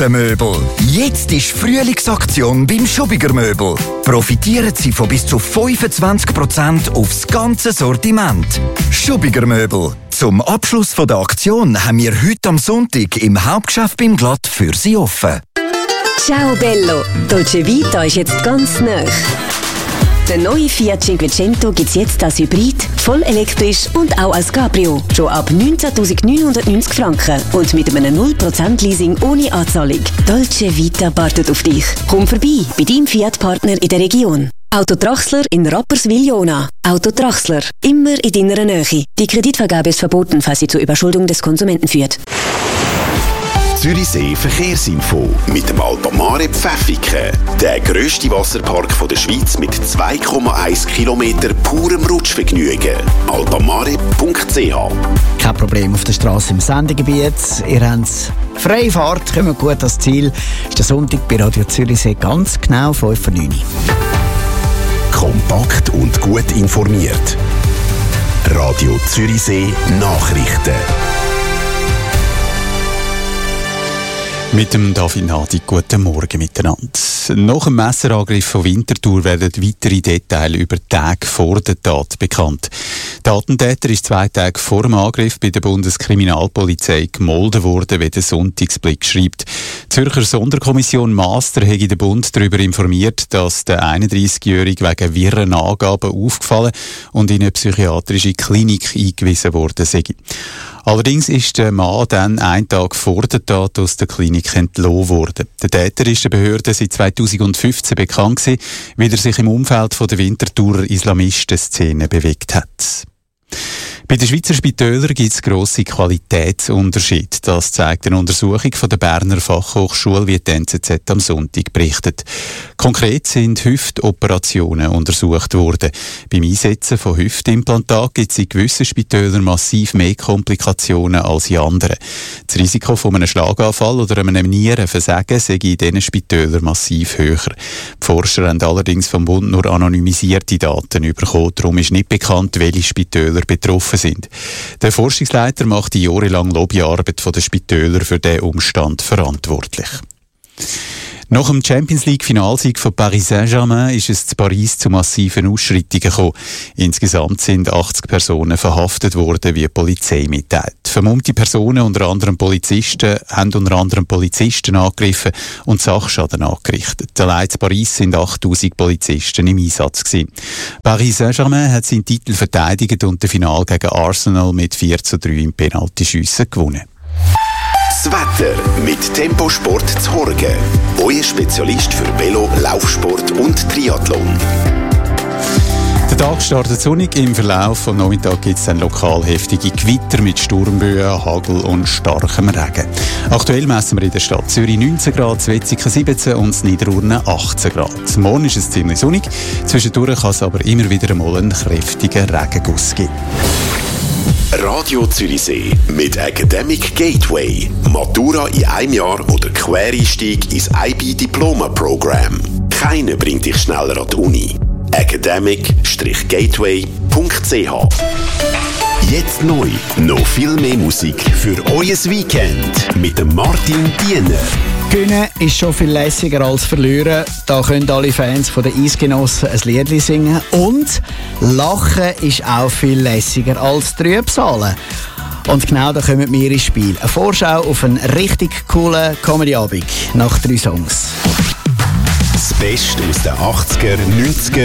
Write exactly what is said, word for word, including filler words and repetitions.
Gartenmöbel. Jetzt ist Frühlingsaktion beim Schubiger Möbel. Profitieren Sie von bis zu fünfundzwanzig Prozent aufs ganze Sortiment. Schubiger Möbel. Zum Abschluss der Aktion haben wir heute am Sonntag im Hauptgeschäft beim Glatt für Sie offen. Ciao Bello, Dolce Vita ist jetzt ganz neu. Der neue Fiat Cinquecento gibt es jetzt als Hybrid, voll elektrisch und auch als Cabrio. Schon ab neunzehntausendneunhundertneunzig Franken und mit einem null Prozent Leasing ohne Anzahlung. Dolce Vita wartet auf dich. Komm vorbei bei deinem Fiat-Partner in der Region. Auto Trachsler in Rapperswil-Jona. Auto Trachsler, immer in deiner Nähe. Die Kreditvergabe ist verboten, falls sie zur Überschuldung des Konsumenten führt. Zürichsee Verkehrsinfo mit dem Alpamare Pfäffiken. Der grösste Wasserpark der Schweiz mit zwei Komma eins Kilometer purem Rutschvergnügen. alpamare punkt c h. Kein Problem auf der Straße im Sendegebiet. Ihr habt freie Fahrt, kommt gut ans Ziel. Ist der Sonntag bei Radio Zürichsee ganz genau fünf vor neun. Kompakt und gut informiert. Radio Zürichsee Nachrichten. Mit dem David Nadi, guten Morgen miteinander. Nach dem Messerangriff von Winterthur werden weitere Details über Tage vor der Tat bekannt. Der Attentäter ist zwei Tage vor dem Angriff bei der Bundeskriminalpolizei gemolden worden, wie der Sonntagsblick schreibt. Die Zürcher Sonderkommission Master habe den Bund darüber informiert, dass der einunddreissigjährige wegen wirren Angaben aufgefallen und in eine psychiatrische Klinik eingewiesen worden sei. Allerdings ist der Mann dann einen Tag vor der Tat aus der Klinik entlassen worden. Der Täter ist der Behörde seit zweitausendfünfzehn bekannt gewesen, weil er sich im Umfeld von der Winterthurer Islamistenszene bewegt hat. Bei den Schweizer Spitälern gibt es grosse Qualitätsunterschiede. Das zeigt eine Untersuchung von der Berner Fachhochschule, wie die N Z Z am Sonntag berichtet. Konkret sind Hüftoperationen untersucht worden. Beim Einsetzen von Hüftimplantaten gibt es in gewissen Spitälern massiv mehr Komplikationen als in anderen. Das Risiko von einem Schlaganfall oder einem Nierenversagen sei in diesen Spitälern massiv höher. Die Forscher haben allerdings vom Bund nur anonymisierte Daten bekommen. Darum ist nicht bekannt, welche Spitäler betroffen sind. Der Forschungsleiter macht die jahrelang Lobbyarbeit der Spitäler für diesen Umstand verantwortlich. Nach dem Champions-League-Finalsieg von Paris Saint-Germain ist es zu Paris zu massiven Ausschreitungen gekommen. Insgesamt sind achtzig Personen verhaftet worden, wie die Polizei mitteilt. Vermummte Personen, unter anderem Polizisten, haben unter anderem Polizisten angegriffen und Sachschaden angerichtet. Allein in Paris sind achttausend Polizisten im Einsatz gewesen. Paris Saint-Germain hat seinen Titel verteidigt und das Finale gegen Arsenal mit vier zu drei im Penaltyschiessen gewonnen. Das Wetter mit Temposport zu Horgen. Euer Spezialist für Velo, Laufsport und Triathlon. Der Tag startet sonnig. Im Verlauf des Nachmittags gibt es dann lokal heftige Gewitter mit Sturmböen, Hagel und starkem Regen. Aktuell messen wir in der Stadt Zürich neunzehn Grad, Wetzikon siebzehn und in Niederurne achtzehn Grad. Morgen ist es ziemlich sonnig. Zwischendurch kann es aber immer wieder einmal einen kräftigen Regenguss geben. Radio Zürichsee mit Academic Gateway. Matura in einem Jahr oder Quereinstieg ins I B Diploma Programm. Keiner bringt dich schneller an die Uni. academic Gateway punkt c h. Jetzt neu, noch viel mehr Musik für euer Weekend mit dem Martin Diener. Gewinnen ist schon viel lässiger als verlieren. Da können alle Fans von den Eisgenossen ein Liedli singen. Und Lachen ist auch viel lässiger als Trübsalen. Und genau da kommen wir ins Spiel. Eine Vorschau auf einen richtig coolen Comedy-Abend nach drei Songs. Das Beste aus den achtziger, neunziger